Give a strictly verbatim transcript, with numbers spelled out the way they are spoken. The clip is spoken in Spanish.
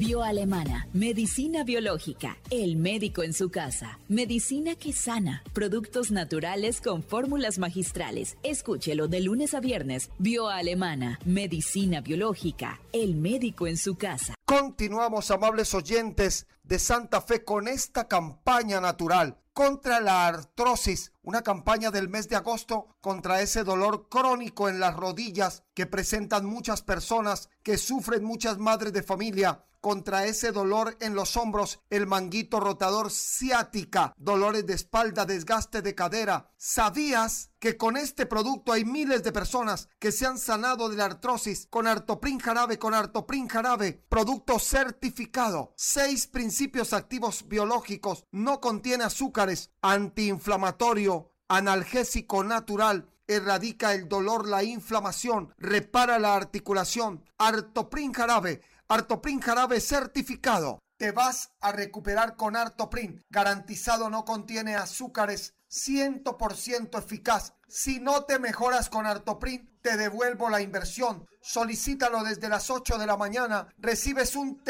Bioalemana, medicina biológica, el médico en su casa, medicina que sana, productos naturales con fórmulas magistrales. Escúchelo de lunes a viernes. Bioalemana, medicina biológica, el médico en su casa. Continuamos, amables oyentes de Santa Fe, con esta campaña natural contra la artrosis, una campaña del mes de agosto contra ese dolor crónico en las rodillas que presentan muchas personas, que sufren muchas madres de familia, contra ese dolor en los hombros, el manguito rotador, ciática, dolores de espalda, desgaste de cadera. ¿Sabías que con este producto hay miles de personas que se han sanado de la artrosis con Artoprin Jarabe, con Artoprin Jarabe, producto certificado, seis principios activos biológicos, no contiene azúcares, antiinflamatorio, analgésico natural, erradica el dolor, la inflamación, repara la articulación? Artoprin Jarabe, Artoprin Jarabe certificado. Te vas a recuperar con Artoprin, garantizado, no contiene azúcares, cien por ciento eficaz. Si no te mejoras con Artoprin, te devuelvo la inversión. Solicítalo desde las ocho de la mañana. Recibes un